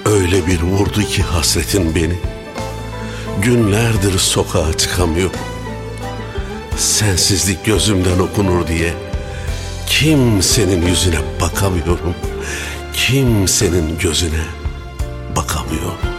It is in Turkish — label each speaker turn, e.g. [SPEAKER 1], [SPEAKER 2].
[SPEAKER 1] Öyle bir vurdu ki hasretin beni, günlerdir sokağa çıkamıyorum. Sensizlik gözümden okunur diye kimsenin yüzüne bakamıyorum. Kimsenin gözüne bakamıyorum.